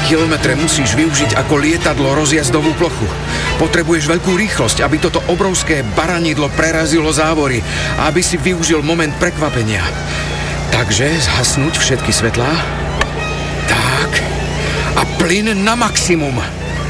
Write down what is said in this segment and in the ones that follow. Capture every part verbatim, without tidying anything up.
kilometre musíš využiť ako lietadlo rozjazdovú plochu. Potrebuješ veľkú rýchlosť, aby toto obrovské baranidlo prerazilo závory a aby si využil moment prekvapenia. Takže zhasnúť všetky svetlá. Tak. A plyn na maximum.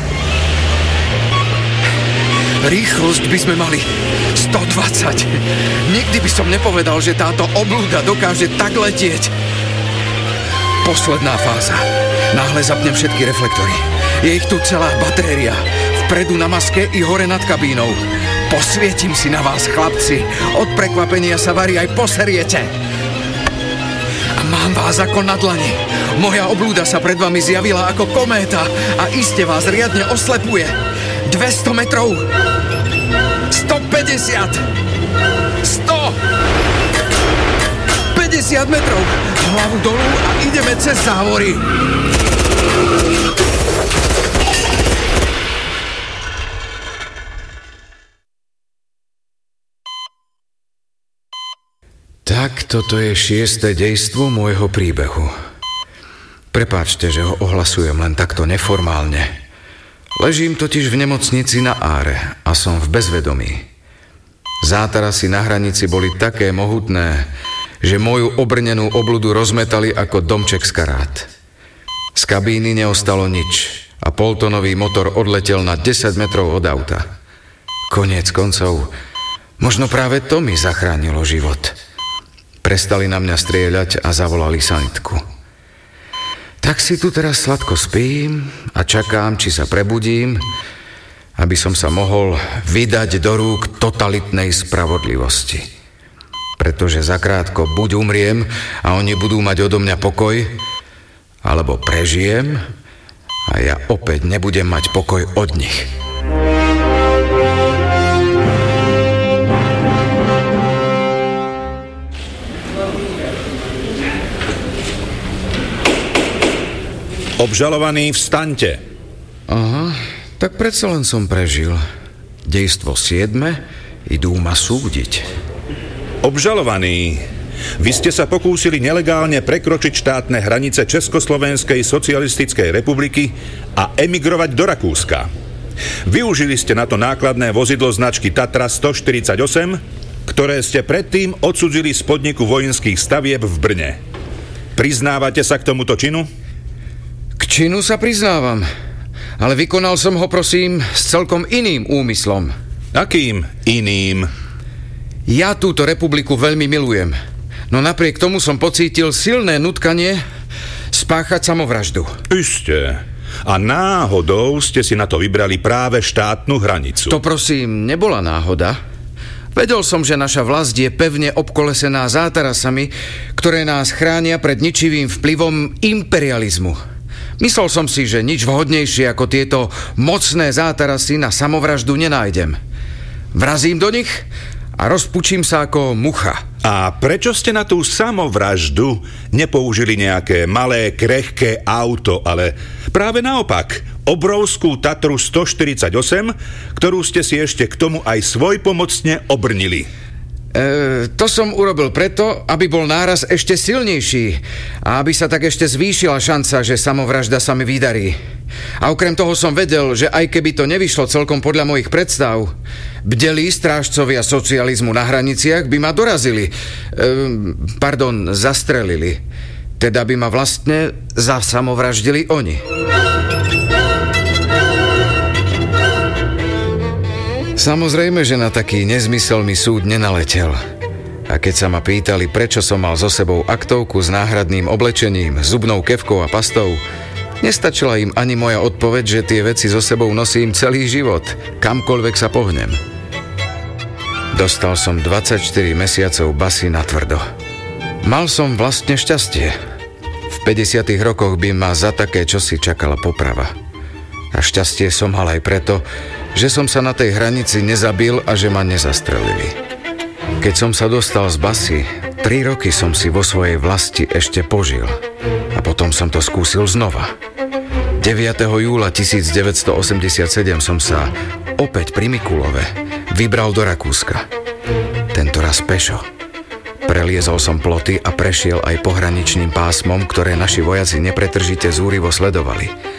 Rýchlosť by sme mali stodvadsať. Nikdy by som nepovedal, že táto oblúda dokáže tak letieť. Posledná fáza. Náhle zapnem všetky reflektory. Je ich tu celá batéria. Vpredu na maske i hore nad kabínou. Posvietim si na vás, chlapci. Od prekvapenia sa varí aj poseriete. A mám vás ako na dlani. Moja oblúda sa pred vami zjavila ako kométa a iste vás riadne oslepuje. dvesto metrov. stopäťdesiat. sto. päťdesiat metrov. Hlavu dolu a ideme cez závory. Tak, toto je šieste dejstvo môjho príbehu. Prepáčte, že ho ohlasujem len takto neformálne. Ležím totiž v nemocnici na Áre a som v bezvedomí. Zátarasy na hranici boli také mohutné, že moju obrnenú obľudu rozmetali ako domček z karát. Z kabíny neostalo nič a poltonový motor odletel na desať metrov od auta. Koniec koncov, možno práve to mi zachránilo život. Prestali na mňa strieľať a zavolali sanitku. Tak si tu teraz sladko spím a čakám, či sa prebudím, aby som sa mohol vydať do rúk totalitnej spravodlivosti. Pretože zakrátko buď umriem a oni budú mať odo mňa pokoj, alebo prežijem a ja opäť nebudem mať pokoj od nich. Obžalovaný, vstaňte. Aha, tak predsa len som prežil. Dejstvo siedme, idú ma súdiť. Obžalovaný, vy ste sa pokúsili nelegálne prekročiť štátne hranice Československej socialistickej republiky a emigrovať do Rakúska. Využili ste na to nákladné vozidlo značky Tatra stoštyridsaťosem, ktoré ste predtým odsudzili z podniku vojenských stavieb v Brne. Priznávate sa k tomuto činu? K činu sa priznávam, ale vykonal som ho, prosím, s celkom iným úmyslom. Akým iným? Ja túto republiku veľmi milujem, no napriek tomu som pocítil silné nutkanie spáchať samovraždu. Isté. A náhodou ste si na to vybrali práve štátnu hranicu. To prosím nebola náhoda. Vedel som, že naša vlast je pevne obkolesená zátarasami, ktoré nás chránia pred ničivým vplyvom imperializmu. Myslel som si, že nič vhodnejšie ako tieto mocné zátarasy na samovraždu nenájdem. Vrazím do nich a rozpučím sa ako mucha. A prečo ste na tú samovraždu nepoužili nejaké malé, krehké auto, ale práve naopak, obrovskú Tatru stoštyridsaťosem, ktorú ste si ešte k tomu aj svojpomocne obrnili? E, to som urobil preto, aby bol náraz ešte silnejší a aby sa tak ešte zvýšila šanca, že samovražda sa mi vydarí. A okrem toho som vedel, že aj keby to nevyšlo celkom podľa mojich predstav, bdelí strážcovia socializmu na hraniciach by ma dorazili, e, pardon, zastrelili. Teda by ma vlastne zasamovraždili oni. Samozrejme, že na taký nezmysel mi súd nenaletel. A keď sa ma pýtali, prečo som mal so sebou aktovku s náhradným oblečením, zubnou kefkou a pastou, nestačila im ani moja odpoveď, že tie veci so sebou nosím celý život, kamkoľvek sa pohnem. Dostal som dvadsaťštyri mesiacov basy natvrdo. Mal som vlastne šťastie. V päťdesiatych rokoch by ma za také čosi čakala poprava. A šťastie som mal aj preto, že som sa na tej hranici nezabil a že ma nezastrelili. Keď som sa dostal z basy, tri roky som si vo svojej vlasti ešte požil. A potom som to skúsil znova. deviateho júla tisícdeväťstoosemdesiatsedem som sa opäť pri Mikulove vybral do Rakúska. Tentoraz pešo. Preliezol som ploty a prešiel aj pohraničným pásmom, ktoré naši vojaci nepretržite zúrivo sledovali.